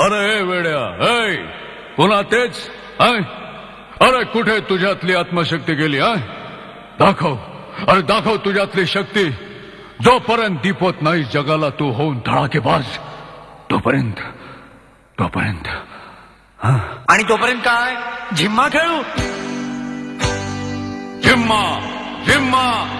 अरे वेड्या, ऐ पुन्हा तेच. अरे कुठे तुझ्यातली आत्मशक्ती गेली? दाखव, अरे दाखव तुझ्यातली शक्ती. जोपर्यंत दीपवत नाही जगाला तू होऊन धडाकेबाज, तोपर्यंत तोपर्यंत आणि तोपर्यंत काय? झिम्मा खेळू. झिम्मा झिम्मा